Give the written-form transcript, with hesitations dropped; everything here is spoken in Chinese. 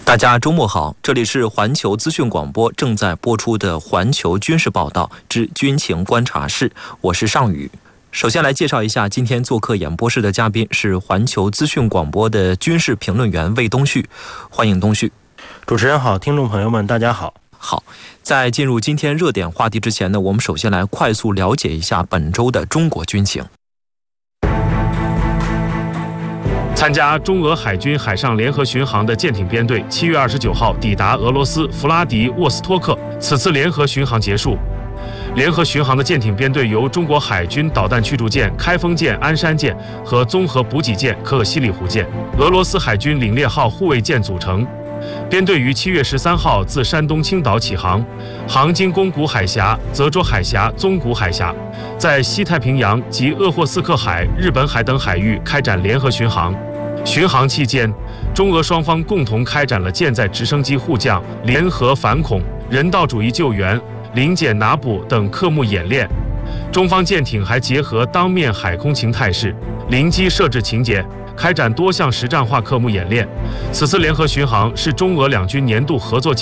大家周末好，这里是环球资讯广播正在播出的环球军事报道之军情观察室，我是尚宇。首先来介绍一下今天做客演播室的嘉宾是环球资讯广播的军事评论员魏东旭，欢迎东旭。 主持人好，听众朋友们大家好。 好，在进入今天热点话题之前呢，我们首先来快速了解一下本周的中国军情。 参加中俄海军海上联合巡航的舰艇编队7月29号抵达俄罗斯弗拉迪沃斯托克，此次联合巡航结束。联合巡航的舰艇编队由中国海军导弹驱逐舰开封舰、鞍山舰和综合补给舰可可西里湖舰、俄罗斯海军领烈号护卫舰组成。编队于7月13号自山东青岛起航，航经宫古海峡、泽州海峡、宗谷海峡，在西太平洋及鄂霍次克海、日本海等海域开展联合巡航。巡航期间，中俄双方共同开展了舰载直升机护降、联合反恐、人道主义救援、临检拿捕等科目演练。中方舰艇还结合当面海空情态势、临机设置情节，开展多项实战化科目演练。此次联合巡航是中俄两军年度合作